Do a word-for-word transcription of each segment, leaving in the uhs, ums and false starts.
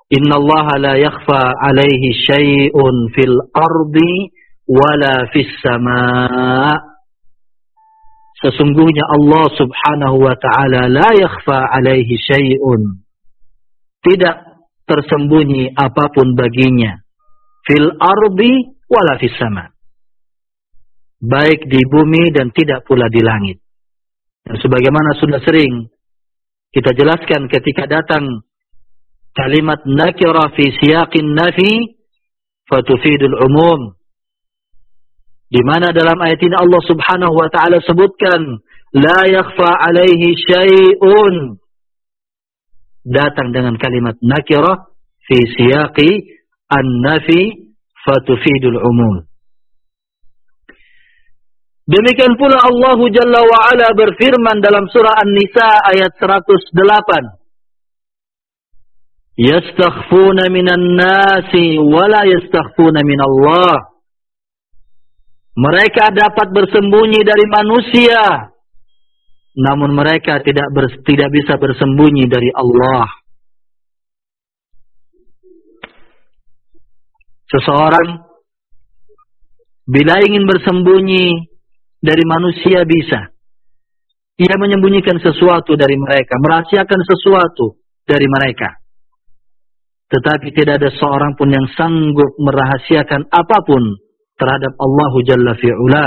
Innallaha la yakhfa alaihi syai'un fil ardi wala fis sama'. Sesungguhnya Allah subhanahu wa ta'ala la yakhfa alaihi syai'un. Tidak tersembunyi apapun baginya. Fil ardi wala fis sama'. Baik di bumi dan tidak pula di langit. Dan sebagaimana sudah sering kita jelaskan ketika datang kalimat nakira fi siyaqin nafi fatufidul umum. Di mana dalam ayat ini Allah Subhanahu wa taala sebutkan la yakhfa alaihi syai'un. Datang dengan kalimat nakira fi siyaqi an-nafi fatufidul umum. Demikian pula Allah Jalla wa Ala berfirman dalam surah An-Nisa ayat seratus delapan. Yastakhfuna minan nasi wala yastakhfuna minallah. Mereka dapat bersembunyi dari manusia, namun mereka tidak ber, tidak bisa bersembunyi dari Allah. Seseorang bila ingin bersembunyi dari manusia bisa. Ia menyembunyikan sesuatu dari mereka, merahasiakan sesuatu dari mereka. Tetapi tidak ada seorang pun yang sanggup merahasiakan apapun terhadap Allah Jalla fi'ula.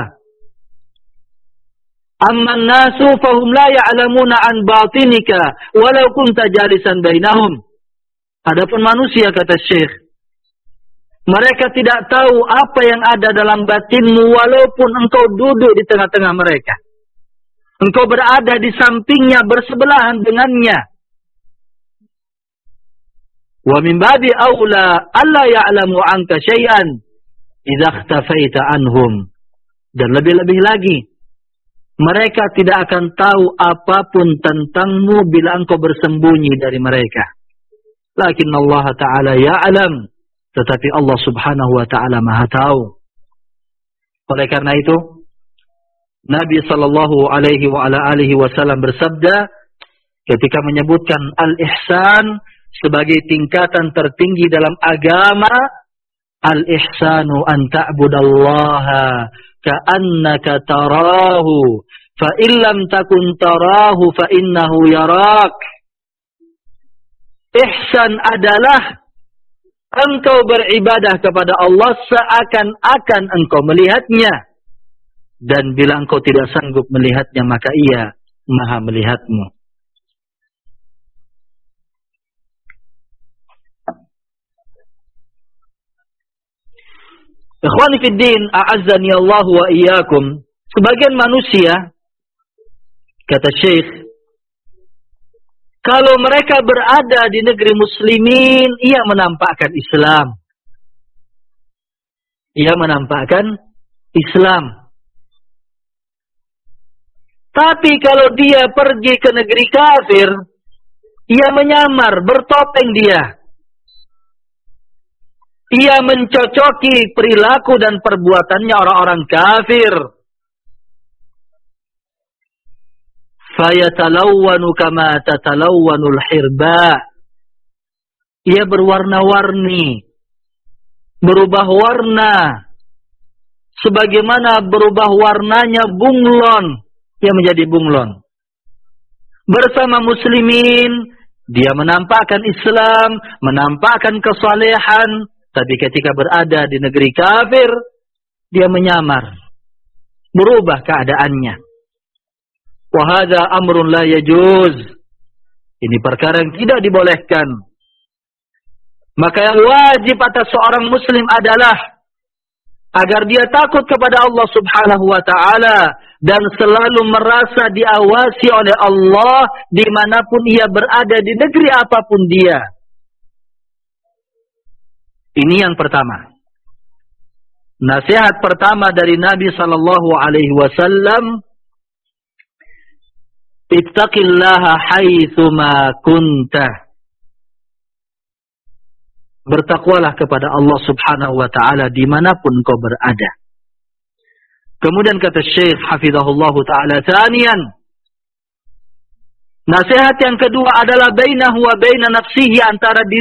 Amman nasu fahum la ya'lamuna an batinika walau kunta jalisan bainahum. Adapun manusia, kata Syekh, mereka tidak tahu apa yang ada dalam batinmu walaupun engkau duduk di tengah-tengah mereka. Engkau berada di sampingnya, bersebelahan dengannya. Wa min babi aula alla ya'lamu anka syai'an idza ikhtafaita anhum. Dan lebih-lebih lagi, mereka tidak akan tahu apapun tentangmu bila engkau bersembunyi dari mereka. Lakin Allah Ta'ala ya'lam. Tetapi Allah Subhanahu wa Ta'ala Maha tahu. Oleh karena itu, Nabi sallallahu alaihi wa ala alihi wasallam bersabda ketika menyebutkan al-ihsan sebagai tingkatan tertinggi dalam agama, al-ihsanu an ta'budallaha ka'annaka tarahu fa illam takun tarahu fa innahu yarak. Ihsan adalah engkau beribadah kepada Allah seakan-akan engkau melihatnya. Dan bila engkau tidak sanggup melihatnya, maka ia Maha melihatmu. Ikhwani fid din, a'azzani Allah wa iyyakum. Sebagian manusia, kata Syekh, kalau mereka berada di negeri muslimin, ia menampakkan Islam. Ia menampakkan Islam. Tapi kalau dia pergi ke negeri kafir, ia menyamar, bertopeng dia. Ia mencocoki perilaku dan perbuatannya orang-orang kafir. Fayatalawwanu kama tatalawwanul hirba. Ia berwarna-warni, berubah warna, sebagaimana berubah warnanya bunglon. Ia menjadi bunglon. Bersama muslimin, dia menampakkan Islam, menampakkan kesalehan, tapi ketika berada di negeri kafir, dia menyamar, berubah keadaannya. Wa hadza amrun la yajuz. Ini perkara yang tidak dibolehkan. Maka yang wajib atas seorang muslim adalah agar dia takut kepada Allah Subhanahu wa taala dan selalu merasa diawasi oleh Allah dimanapun ia berada, di negeri apapun dia. Ini yang pertama. Nasihat pertama dari Nabi sallallahu alaihi wasallam, ittaqillaha haitsuma kunta. Bertakwalah kepada Allah Subhanahu wa taala dimanapun kau berada. Kemudian kata Syekh hafizahullah taala, tsaniyan, nasihat yang kedua adalah bainahu wa baina nafsihi, antara